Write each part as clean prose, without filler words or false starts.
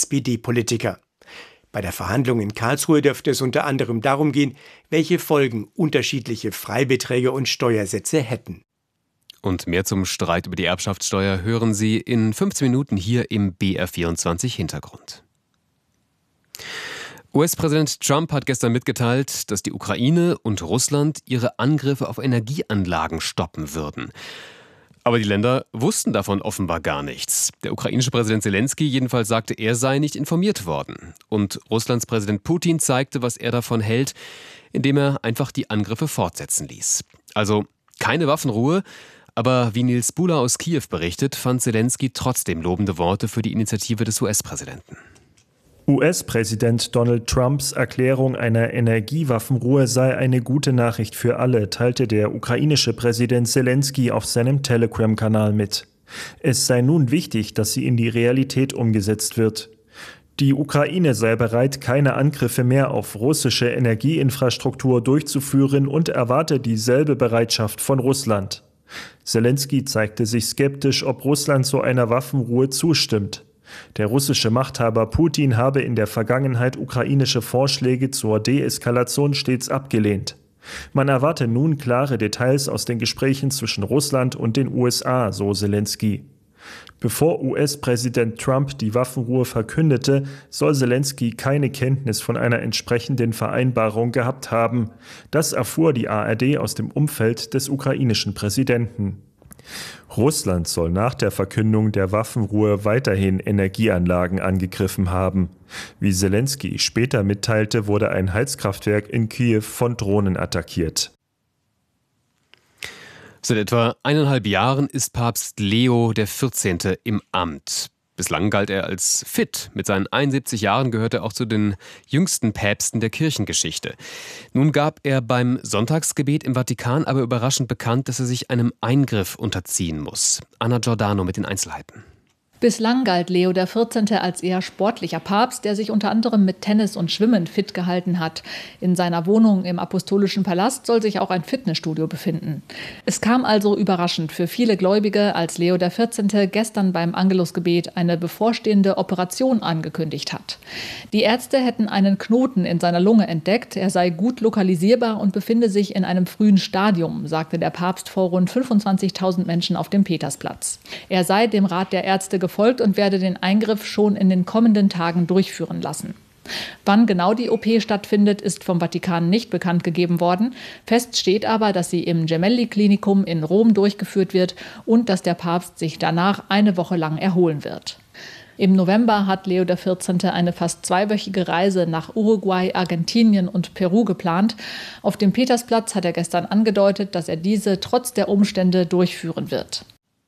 SPD-Politiker. Bei der Verhandlung in Karlsruhe dürfte es unter anderem darum gehen, welche Folgen unterschiedliche Freibeträge und Steuersätze hätten. Und mehr zum Streit über die Erbschaftssteuer hören Sie in 15 Minuten hier im BR24 Hintergrund. US-Präsident Trump hat gestern mitgeteilt, dass die Ukraine und Russland ihre Angriffe auf Energieanlagen stoppen würden. Aber die Länder wussten davon offenbar gar nichts. Der ukrainische Präsident Selenskyj jedenfalls sagte, er sei nicht informiert worden. Und Russlands Präsident Putin zeigte, was er davon hält, indem er einfach die Angriffe fortsetzen ließ. Also keine Waffenruhe, aber wie Nils Buhler aus Kiew berichtet, fand Selenskyj trotzdem lobende Worte für die Initiative des US-Präsidenten. US-Präsident Donald Trumps Erklärung einer Energiewaffenruhe sei eine gute Nachricht für alle, teilte der ukrainische Präsident Selenskyj auf seinem Telegram-Kanal mit. Es sei nun wichtig, dass sie in die Realität umgesetzt wird. Die Ukraine sei bereit, keine Angriffe mehr auf russische Energieinfrastruktur durchzuführen und erwarte dieselbe Bereitschaft von Russland. Selenskyj zeigte sich skeptisch, ob Russland zu einer Waffenruhe zustimmt. Der russische Machthaber Putin habe in der Vergangenheit ukrainische Vorschläge zur Deeskalation stets abgelehnt. Man erwarte nun klare Details aus den Gesprächen zwischen Russland und den USA, so Selenskyj. Bevor US-Präsident Trump die Waffenruhe verkündete, soll Selenskyj keine Kenntnis von einer entsprechenden Vereinbarung gehabt haben. Das erfuhr die ARD aus dem Umfeld des ukrainischen Präsidenten. Russland soll nach der Verkündung der Waffenruhe weiterhin Energieanlagen angegriffen haben. Wie Selenskyj später mitteilte, wurde ein Heizkraftwerk in Kiew von Drohnen attackiert. Seit etwa 1,5 Jahren ist Papst Leo XIV. Im Amt. Bislang galt er als fit. Mit seinen 71 Jahren gehört er auch zu den jüngsten Päpsten der Kirchengeschichte. Nun gab er beim Sonntagsgebet im Vatikan aber überraschend bekannt, dass er sich einem Eingriff unterziehen muss. Anna Giordano mit den Einzelheiten. Bislang galt Leo XIV. Als eher sportlicher Papst, der sich unter anderem mit Tennis und Schwimmen fit gehalten hat. In seiner Wohnung im Apostolischen Palast soll sich auch ein Fitnessstudio befinden. Es kam also überraschend für viele Gläubige, als Leo XIV. Gestern beim Angelusgebet eine bevorstehende Operation angekündigt hat. Die Ärzte hätten einen Knoten in seiner Lunge entdeckt. Er sei gut lokalisierbar und befinde sich in einem frühen Stadium, sagte der Papst vor rund 25.000 Menschen auf dem Petersplatz. Er sei dem Rat der Ärzte gefolgt und werde den Eingriff schon in den kommenden Tagen durchführen lassen. Wann genau die OP stattfindet, ist vom Vatikan nicht bekannt gegeben worden. Fest steht aber, dass sie im Gemelli-Klinikum in Rom durchgeführt wird und dass der Papst sich danach eine Woche lang erholen wird. Im November hat Leo XIV. Eine fast zweiwöchige Reise nach Uruguay, Argentinien und Peru geplant. Auf dem Petersplatz hat er gestern angedeutet, dass er diese trotz der Umstände durchführen wird.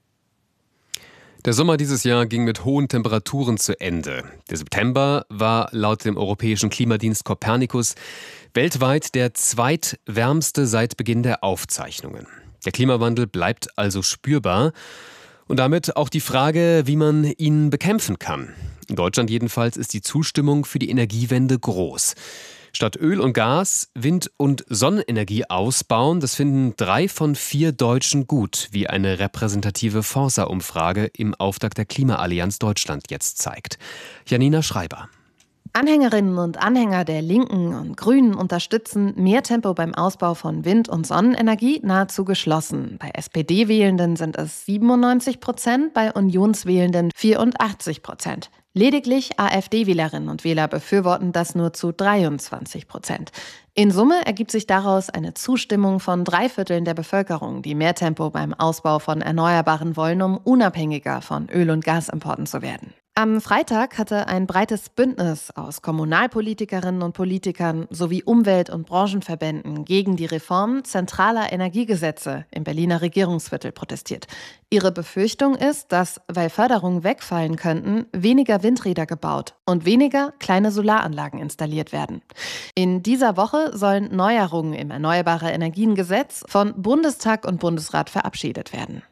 Der Sommer dieses Jahr ging mit hohen Temperaturen zu Ende. Der September war laut dem europäischen Klimadienst Copernicus weltweit der zweitwärmste seit Beginn der Aufzeichnungen. Der Klimawandel bleibt also spürbar und damit auch die Frage, wie man ihn bekämpfen kann. In Deutschland jedenfalls ist die Zustimmung für die Energiewende groß. Statt Öl und Gas, Wind- und Sonnenenergie ausbauen, das finden 3 von 4 Deutschen gut, wie eine repräsentative Forsa-Umfrage im Auftakt der Klimaallianz Deutschland jetzt zeigt. Janina Schreiber. Anhängerinnen und Anhänger der Linken und Grünen unterstützen mehr Tempo beim Ausbau von Wind- und Sonnenenergie nahezu geschlossen. Bei SPD-Wählenden sind es 97%, bei Unionswählenden 84%. Lediglich AfD-Wählerinnen und Wähler befürworten das nur zu 23%. In Summe ergibt sich daraus eine Zustimmung von 3/4 der Bevölkerung, die mehr Tempo beim Ausbau von Erneuerbaren wollen, um unabhängiger von Öl- und Gasimporten zu werden. Am Freitag hatte ein breites Bündnis aus Kommunalpolitikerinnen und Politikern sowie Umwelt- und Branchenverbänden gegen die Reform zentraler Energiegesetze im Berliner Regierungsviertel protestiert. Ihre Befürchtung ist, dass, weil Förderungen wegfallen könnten, weniger Windräder gebaut und weniger kleine Solaranlagen installiert werden. In dieser Woche sollen Neuerungen im Erneuerbare-Energien-Gesetz von Bundestag und Bundesrat verabschiedet werden.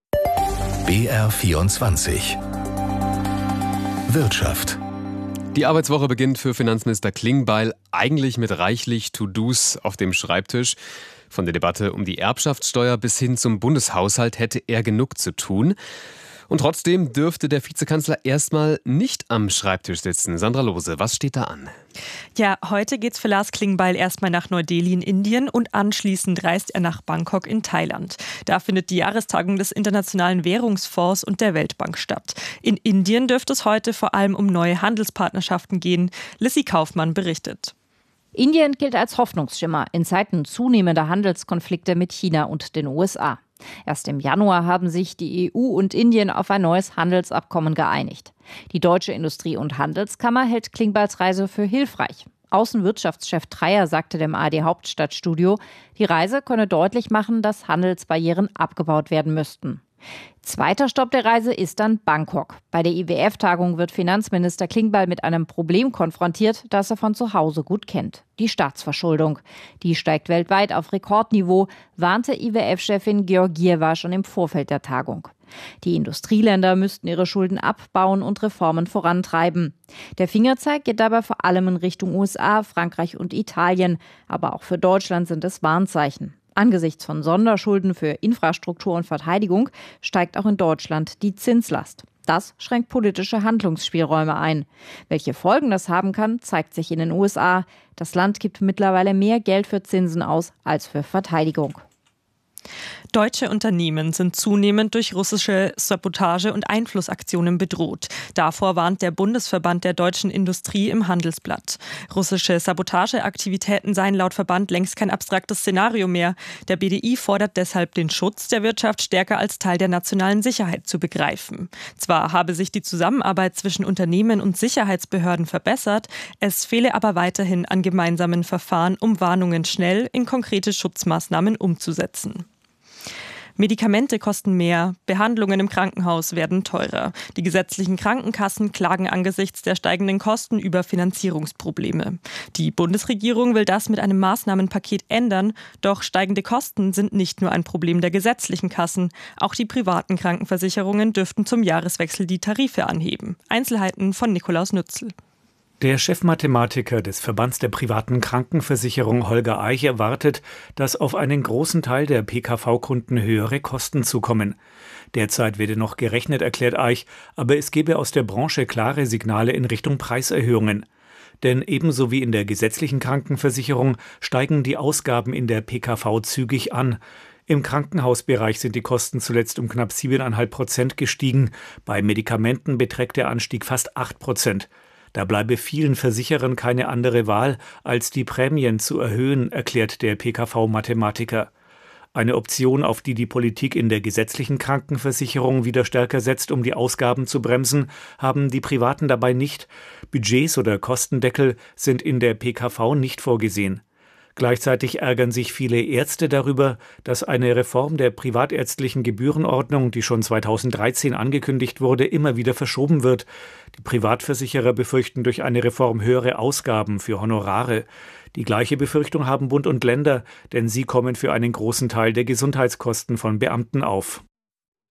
BR24 Wirtschaft. Die Arbeitswoche beginnt für Finanzminister Klingbeil eigentlich mit reichlich To-Dos auf dem Schreibtisch. Von der Debatte um die Erbschaftssteuer bis hin zum Bundeshaushalt hätte er genug zu tun. Und trotzdem dürfte der Vizekanzler erstmal nicht am Schreibtisch sitzen. Sandra Lose, was steht da an? Ja, heute geht's für Lars Klingbeil erstmal nach Neu-Delhi in Indien und anschließend reist er nach Bangkok in Thailand. Da findet die Jahrestagung des Internationalen Währungsfonds und der Weltbank statt. In Indien dürfte es heute vor allem um neue Handelspartnerschaften gehen. Lissy Kaufmann berichtet. Indien gilt als Hoffnungsschimmer in Zeiten zunehmender Handelskonflikte mit China und den USA. Erst im Januar haben sich die EU und Indien auf ein neues Handelsabkommen geeinigt. Die Deutsche Industrie- und Handelskammer hält Klingbeils Reise für hilfreich. Außenwirtschaftschef Dreyer sagte dem ARD Hauptstadtstudio, die Reise könne deutlich machen, dass Handelsbarrieren abgebaut werden müssten. Zweiter Stopp der Reise ist dann Bangkok. Bei der IWF-Tagung wird Finanzminister Klingbeil mit einem Problem konfrontiert, das er von zu Hause gut kennt: die Staatsverschuldung. Die steigt weltweit auf Rekordniveau, warnte IWF-Chefin Georgieva schon im Vorfeld der Tagung. Die Industrieländer müssten ihre Schulden abbauen und Reformen vorantreiben. Der Fingerzeig geht dabei vor allem in Richtung USA, Frankreich und Italien. Aber auch für Deutschland sind es Warnzeichen. Angesichts von Sonderschulden für Infrastruktur und Verteidigung steigt auch in Deutschland die Zinslast. Das schränkt politische Handlungsspielräume ein. Welche Folgen das haben kann, zeigt sich in den USA. Das Land gibt mittlerweile mehr Geld für Zinsen aus als für Verteidigung. Deutsche Unternehmen sind zunehmend durch russische Sabotage- und Einflussaktionen bedroht. Davor warnt der Bundesverband der deutschen Industrie im Handelsblatt. Russische Sabotageaktivitäten seien laut Verband längst kein abstraktes Szenario mehr. Der BDI fordert deshalb, den Schutz der Wirtschaft stärker als Teil der nationalen Sicherheit zu begreifen. Zwar habe sich die Zusammenarbeit zwischen Unternehmen und Sicherheitsbehörden verbessert, es fehle aber weiterhin an gemeinsamen Verfahren, um Warnungen schnell in konkrete Schutzmaßnahmen umzusetzen. Medikamente kosten mehr, Behandlungen im Krankenhaus werden teurer. Die gesetzlichen Krankenkassen klagen angesichts der steigenden Kosten über Finanzierungsprobleme. Die Bundesregierung will das mit einem Maßnahmenpaket ändern, doch steigende Kosten sind nicht nur ein Problem der gesetzlichen Kassen. Auch die privaten Krankenversicherungen dürften zum Jahreswechsel die Tarife anheben. Einzelheiten von Nikolaus Nützel. Der Chefmathematiker des Verbands der privaten Krankenversicherung, Holger Eich, erwartet, dass auf einen großen Teil der PKV-Kunden höhere Kosten zukommen. Derzeit werde noch gerechnet, erklärt Eich, aber es gebe aus der Branche klare Signale in Richtung Preiserhöhungen. Denn ebenso wie in der gesetzlichen Krankenversicherung steigen die Ausgaben in der PKV zügig an. Im Krankenhausbereich sind die Kosten zuletzt um knapp 7,5% gestiegen. Bei Medikamenten beträgt der Anstieg fast 8%. Da bleibe vielen Versicherern keine andere Wahl, als die Prämien zu erhöhen, erklärt der PKV-Mathematiker. Eine Option, auf die die Politik in der gesetzlichen Krankenversicherung wieder stärker setzt, um die Ausgaben zu bremsen, haben die Privaten dabei nicht. Budgets oder Kostendeckel sind in der PKV nicht vorgesehen. Gleichzeitig ärgern sich viele Ärzte darüber, dass eine Reform der privatärztlichen Gebührenordnung, die schon 2013 angekündigt wurde, immer wieder verschoben wird. Die Privatversicherer befürchten durch eine Reform höhere Ausgaben für Honorare. Die gleiche Befürchtung haben Bund und Länder, denn sie kommen für einen großen Teil der Gesundheitskosten von Beamten auf.